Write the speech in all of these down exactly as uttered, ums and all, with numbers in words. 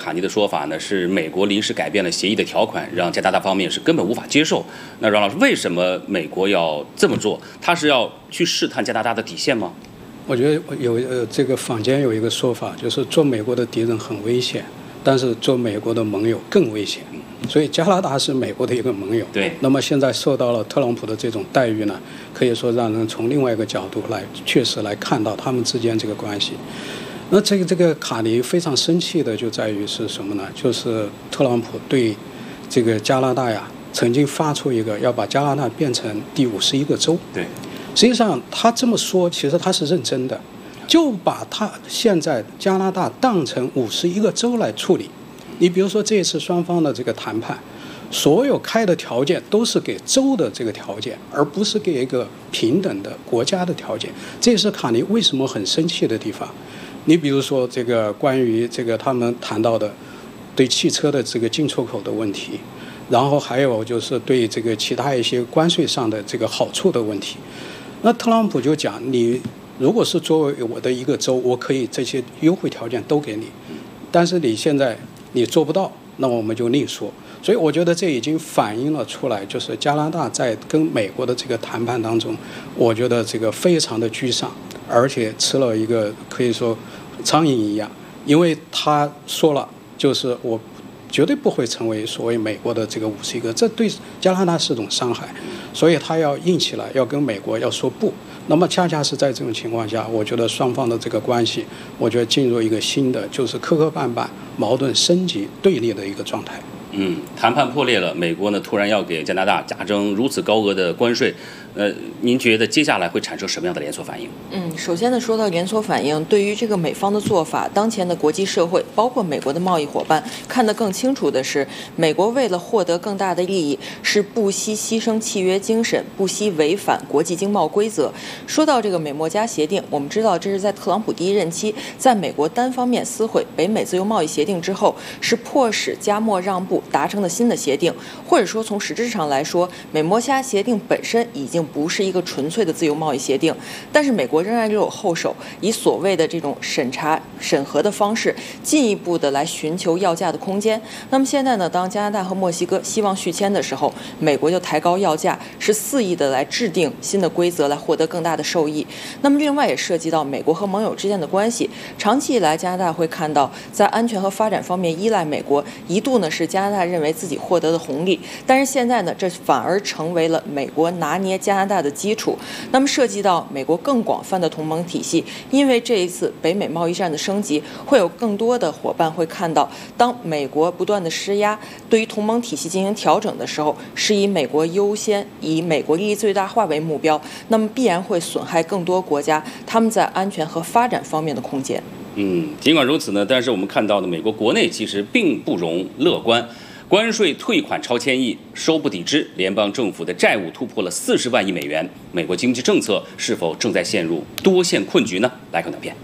卡尼的说法呢，是美国临时改变了协议的条款，让加拿大方面是根本无法接受。那阮老师，为什么美国要这么做？他是要去试探加拿大的底线吗？ 我觉得有呃，这个坊间有一个说法，就是做美国的敌人很危险，但是做美国的盟友更危险。所以加拿大是美国的一个盟友。 对。 那么现在受到了特朗普的这种待遇呢，可以说让人从另外一个角度来确实来看到他们之间这个关系。那这个这个卡尼非常生气的就在于是什么呢？就是特朗普对这个加拿大呀，曾经发出一个要把加拿大变成第五十一个州。 对。 实际上他这么说，其实他是认真的，就把他现在加拿大当成五十一个州来处理。你比如说这一次双方的这个谈判，所有开的条件都是给州的这个条件，而不是给一个平等的国家的条件。这也是卡尼为什么很生气的地方。你比如说这个关于这个他们谈到的对汽车的这个进出口的问题，然后还有就是对这个其他一些关税上的这个好处的问题。那特朗普就讲，你如果是作为我的一个州，我可以这些优惠条件都给你，但是你现在你做不到，那我们就另说。所以我觉得这已经反映了出来，就是加拿大在跟美国的这个谈判当中，我觉得这个非常的居上，而且吃了一个可以说苍蝇一样，因为他说了，就是我绝对不会成为所谓美国的这个五十一个，这对加拿大是种伤害，所以他要硬起来，要跟美国要说不。那么恰恰是在这种情况下，我觉得双方的这个关系，我觉得进入一个新的就是磕磕绊绊、矛盾升级、对立的一个状态。 嗯，谈判破裂了，美国呢突然要给加拿大加征如此高额的关税，呃，您觉得接下来会产生什么样的连锁反应？ 嗯，首先呢，说到连锁反应，对于这个美方的做法，当前的国际社会，包括美国的贸易伙伴，看得更清楚的是，美国为了获得更大的利益，是不惜牺牲契约精神，不惜违反国际经贸规则。说到这个美墨加协定，我们知道这是在特朗普第一任期，在美国单方面撕毁北美自由贸易协定之后，是迫使加墨让步达成了新的协定，或者说从实质上来说，美墨加协定本身已经不是一个纯粹的自由贸易协定，但是美国仍然留有后手，以所谓的这种审查审核的方式，进一步的来寻求要价的空间。那么现在呢，当加拿大和墨西哥希望续签的时候，美国就抬高要价，是肆意的来制定新的规则，来获得更大的受益。那么另外也涉及到美国和盟友之间的关系，长期以来加拿大会看到在安全和发展方面依赖美国，一度呢是加拿大认为自己获得的红利，但是现在呢，这反而成为了美国拿捏加拿大的基础。那么涉及到美国更广泛的同盟体系，因为这一次北美贸易战的升级，会有更多的伙伴会看到，当美国不断的施压，对于同盟体系进行调整的时候，是以美国优先，以美国利益最大化为目标，那么必然会损害更多国家他们在安全和发展方面的空间。 嗯，尽管如此呢，但是我们看到呢，美国国内其实并不容乐观。关税退款超千亿，收不抵支，联邦政府的债务突破了四十万亿美元。美国经济政策是否正在陷入多线困局呢？来看短片。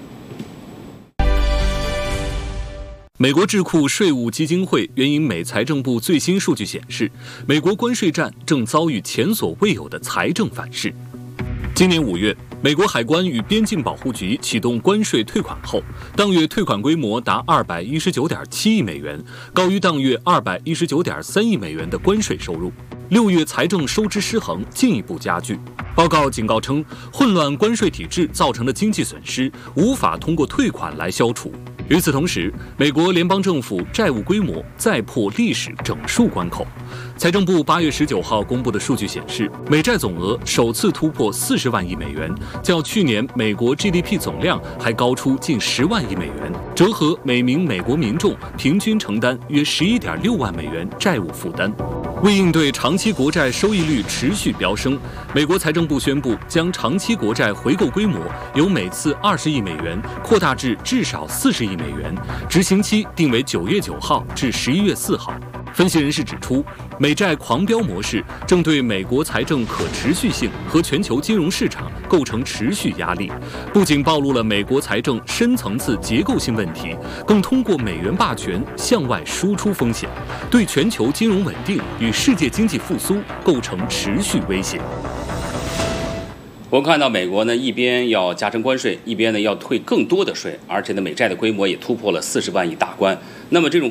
美国智库税务基金会援引美财政部最新数据显示，美国关税战正遭遇前所未有的财政反噬。今年五月，美国海关与边境保护局启动关税退款后，当月退款规模达二百一十九点七亿美元，高于当月二百一十九点三亿美元的关税收入。六月财政收支失衡进一步加剧。报告警告称，混乱关税体制造成的经济损失无法通过退款来消除。与此同时，美国联邦政府债务规模再破历史整数关口。财政部八月十九号公布的数据显示，美债总额首次突破四十万亿美元，较去年美国 G D P 总量还高出近十万亿美元，折合每名美国民众平均承担约十一点六万美元债务负担。为应对长期国债收益率持续飙升，美国财政部宣布将长期国债回购规模由每次二十亿美元扩大至至少四十亿美元，执行期定为九月九号至十一月四号。分析人士指出，美债狂飙模式正对美国财政可持续性和全球金融市场构成持续压力，不仅暴露了美国财政深层次结构性问题，更通过美元霸权向外输出风险，对全球金融稳定与世界经济复苏构成持续威胁。 我们看到美国呢，一边要加征关税，一边呢要退更多的税，而且呢，美债的规模也突破了四十万亿大关。那么这种